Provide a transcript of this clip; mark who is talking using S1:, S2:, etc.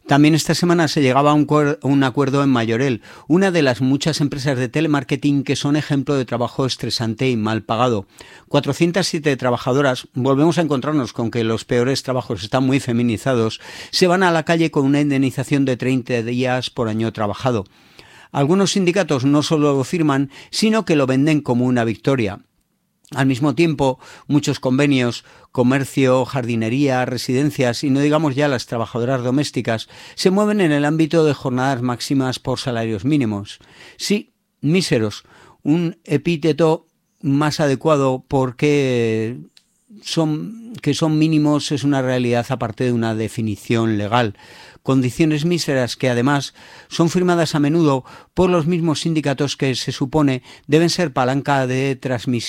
S1: También esta semana se llegaba a un acuerdo en Majorel, una de las muchas empresas de telemarketing que son ejemplo de trabajo estresante y mal pagado. 407 trabajadoras, volvemos a encontrarnos con que los peores trabajos están muy feminizados, se van a la calle con una indemnización de 30 días por año trabajado. Algunos sindicatos no solo lo firman, sino que lo venden como una victoria. Al mismo tiempo, muchos convenios, comercio, jardinería, residencias y no digamos ya las trabajadoras domésticas, se mueven en el ámbito de jornadas máximas por salarios mínimos. Sí, míseros, un epíteto más adecuado porque son mínimos es una realidad aparte de una definición legal. Condiciones míseras que además son firmadas a menudo por los mismos sindicatos que se supone deben ser palanca de transmisión